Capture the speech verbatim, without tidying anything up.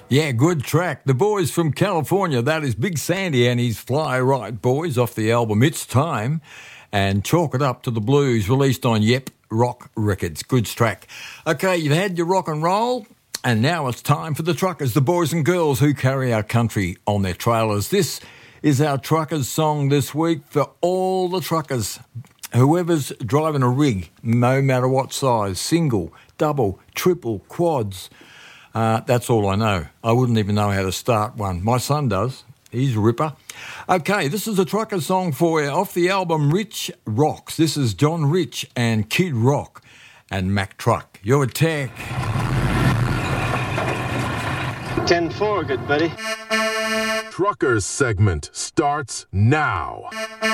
Yeah, good track. The boys from California, that is Big Sandy and his Fly Right Boys off the album It's Time, and Chalk It Up to the Blues, released on Yep Rock Records. Good track. Okay, you've had your rock and roll, and now it's time for the truckers, the boys and girls who carry our country on their trailers. This is our truckers song this week for all the truckers. Whoever's driving a rig, no matter what size, single, double, triple, quads, uh, that's all I know. I wouldn't even know how to start one. My son does. He's a ripper. Okay, this is a trucker song for you off the album Rich Rocks. This is John Rich and Kid Rock and Mack Truck. Your tech. ten four, good buddy. Truckers segment starts now.